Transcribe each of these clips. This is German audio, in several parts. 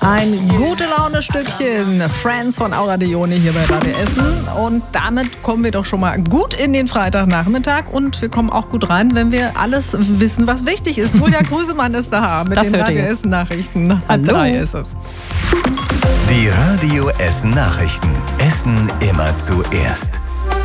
Ein Gute-Laune-Stückchen, Friends von Aura Dione hier bei Radio Essen. Und damit kommen wir doch schon mal gut in den Freitagnachmittag. Und wir kommen auch gut rein, wenn wir alles wissen, was wichtig ist. Julia Krüsemann ist da mit den Radio Essen Nachrichten. Hallo. 3 ist es. Die Radio Essen Nachrichten. Essen immer zuerst.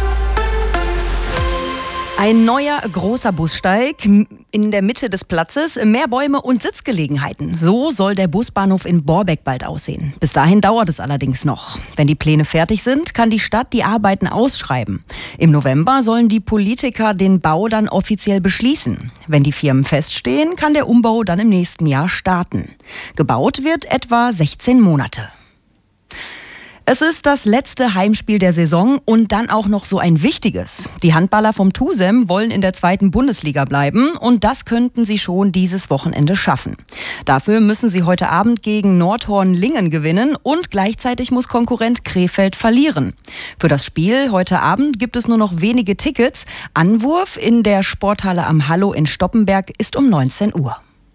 Ein neuer großer Bussteig in der Mitte des Platzes, mehr Bäume und Sitzgelegenheiten. So soll der Busbahnhof in Borbeck bald aussehen. Bis dahin dauert es allerdings noch. Wenn die Pläne fertig sind, kann die Stadt die Arbeiten ausschreiben. Im November sollen die Politiker den Bau dann offiziell beschließen. Wenn die Firmen feststehen, kann der Umbau dann im nächsten Jahr starten. Gebaut wird etwa 16 Monate. Es ist das letzte Heimspiel der Saison und dann auch noch so ein wichtiges. Die Handballer vom TuSem wollen in der 2. Bundesliga bleiben und das könnten sie schon dieses Wochenende schaffen. Dafür müssen sie heute Abend gegen Nordhorn-Lingen gewinnen und gleichzeitig muss Konkurrent Krefeld verlieren. Für das Spiel heute Abend gibt es nur noch wenige Tickets. Anwurf in der Sporthalle am Hallo in Stoppenberg ist um 19 Uhr.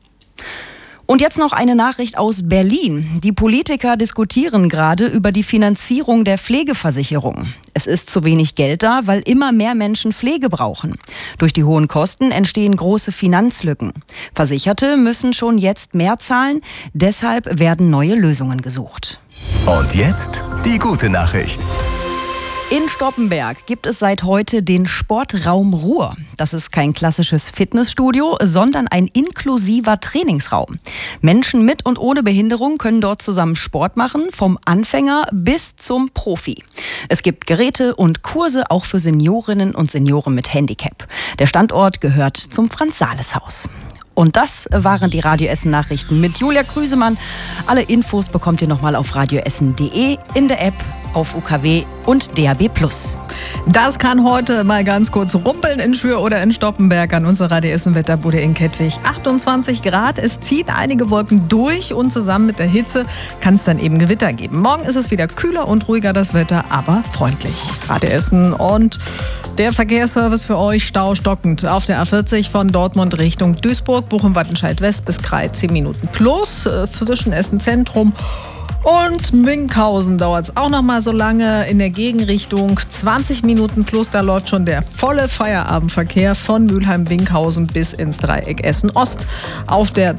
Und jetzt noch eine Nachricht aus Berlin. Die Politiker diskutieren gerade über die Finanzierung der Pflegeversicherung. Es ist zu wenig Geld da, weil immer mehr Menschen Pflege brauchen. Durch die hohen Kosten entstehen große Finanzlücken. Versicherte müssen schon jetzt mehr zahlen, deshalb werden neue Lösungen gesucht. Und jetzt die gute Nachricht. In Stoppenberg gibt es seit heute den Sportraum Ruhr. Das ist kein klassisches Fitnessstudio, sondern ein inklusiver Trainingsraum. Menschen mit und ohne Behinderung können dort zusammen Sport machen, vom Anfänger bis zum Profi. Es gibt Geräte und Kurse auch für Seniorinnen und Senioren mit Handicap. Der Standort gehört zum Franz-Sales-Haus. Und das waren die Radio Essen Nachrichten mit Julia Krüsemann. Alle Infos bekommt ihr nochmal auf radioessen.de, in der App, auf UKW und DAB+. Das kann heute mal ganz kurz rumpeln in Schür oder in Stoppenberg an unserer Radio Essen Wetterbude in Kettwig. 28 Grad, es ziehen einige Wolken durch und zusammen mit der Hitze kann es dann eben Gewitter geben. Morgen ist es wieder kühler und ruhiger das Wetter, aber freundlich. Radio Essen und der Verkehrsservice für euch staustockend auf der A40 von Dortmund Richtung Duisburg, Bochum-Wattenscheid West bis Krei 10 Minuten plus, zwischen Essen Zentrum und Minkhausen dauert es auch noch mal so lange. In der Gegenrichtung 20 Minuten plus, da läuft schon der volle Feierabendverkehr von Mülheim-Winkhausen bis ins Dreieck Essen-Ost. Auf der